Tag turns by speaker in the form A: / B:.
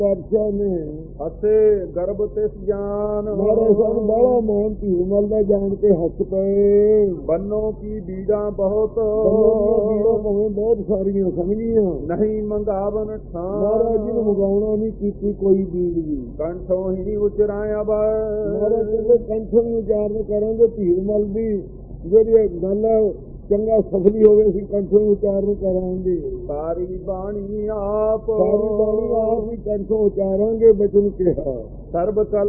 A: ਬਾਦਸ਼ਾਹ ਨੇ
B: ਹਸੇ ਗਰਭ ਤਿਸ ਜਾਨ
A: ਮਾਰੇ ਸਨ ਬੜਾ ਮੋਹਨ ਧੀਰਮਲ ਦਾ ਜਾਣ ਕੇ ਹੱਸ ਪਏ।
B: ਬੰਨੋ ਕੀ ਬੀੜਾਂ ਬਹੁਤ
A: ਵੀਰੋ ਭਾਵੇਂ ਬਹੁਤ ਸਾਰੀਆਂ ਸਮਝੀਆਂ,
B: ਨਹੀਂ ਮੰਗਾਵਨ
A: ਮਹਾਰਾਜ ਜੀ ਨੂੰ
B: ਠਾਨ
A: ਮੰਗਾਉਣਾ ਨਹੀਂ ਕੀਤੀ ਕੋਈ ਬੀੜ ਵੀ।
B: ਕੰਠੋਂ ਹੀ ਉਚਰਾਇਆ
A: ਮਹਾਰਾਜ
B: ਬੈ
A: ਕਹਿੰਦੇ ਕੰਠੋਂ ਵੀ ਉਚਾਰਨ ਕਰਾਂਗੇ, ਧੀਰਮਲ ਦੀ ਜਿਹੜੀ ਗੱਲ ਹੈ ਚੰਗਾ ਸਫਲੀ ਹੋਵੇ, ਅਸੀਂ ਕੰਠੋਂ ਉਚਾਰਨ ਕਰਾਂਗੇ।
B: ਸਾਰੀ ਬਾਣੀ ਆਪ
A: ਸਾਰੀ ਬਾਣੀ ਆਪ ਹੀ ਕੰਠੋਂ ਉਚਾਰਾਂਗੇ, ਬਚਨ ਕਿਹਾ।
B: ਸਰਬ ਕਲਾ